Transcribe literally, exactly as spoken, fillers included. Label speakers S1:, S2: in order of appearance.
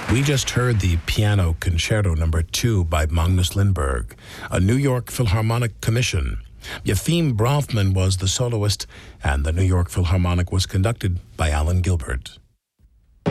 S1: We just heard the Piano Concerto Number Two by Magnus Lindberg, a New York Philharmonic commission. Yefim Bronfman was the soloist, and the New York Philharmonic was conducted by Alan Gilbert.